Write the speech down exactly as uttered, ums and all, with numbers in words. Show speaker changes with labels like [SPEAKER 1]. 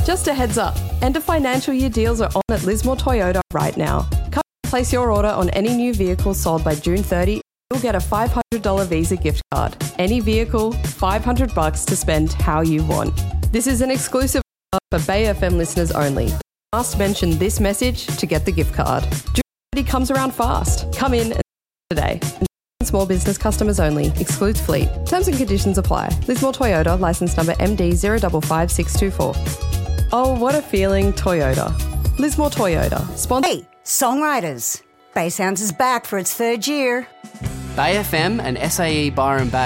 [SPEAKER 1] Just a heads up, end of financial year deals are on at Lismore Toyota right now. Come place your order on any new vehicle sold by June thirtieth. You'll get a five hundred dollars Visa gift card. Any vehicle, five hundred bucks to spend how you want. This is an exclusive offer for Bay F M listeners only. You must mention this message to get the gift card. June thirtieth comes around fast. Come in and today. Small business customers only. Excludes fleet. Terms and conditions apply. Lismore Toyota, licence number M D zero five five six two four. Oh, what a feeling, Toyota. Lismore Toyota. Sponsor.
[SPEAKER 2] Hey, songwriters. Bay Sounds is back for its third year.
[SPEAKER 3] Bay F M and S A E Byron Bay